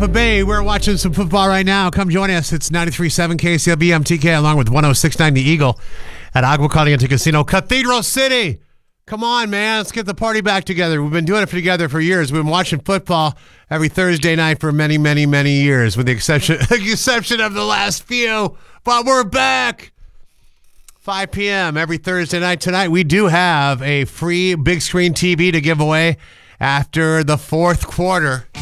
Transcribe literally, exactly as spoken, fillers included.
Tampa Bay. We're watching some football right now. Come join us. It's ninety-three point seven K C L B M T K along with one oh six point nine The Eagle at Agua Caliente Casino, Cathedral City. Come on, man. Let's get the party back together. We've been doing it together for years. We've been watching football every Thursday night for many, many, many years, with the exception, the exception of the last few. But we're back. five p.m. every Thursday night. Tonight, we do have a free big screen T V to give away after the fourth quarter.